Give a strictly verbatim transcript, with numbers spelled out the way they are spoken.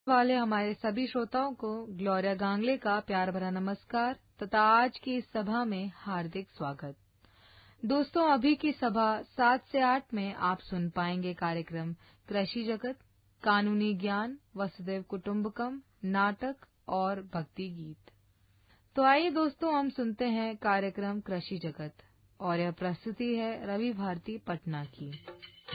वाले हमारे सभी श्रोताओं को ग्लोरिया गांगले का प्यार भरा नमस्कार तथा आज की इस सभा में हार्दिक स्वागत। दोस्तों, अभी की सभा सात से आठ में आप सुन पाएंगे कार्यक्रम कृषि जगत, कानूनी ज्ञान, वसुधैव कुटुंबकम, नाटक और भक्ति गीत। तो आइए दोस्तों, हम सुनते हैं कार्यक्रम कृषि जगत और यह प्रस्तुति है रवि भारती पटना की।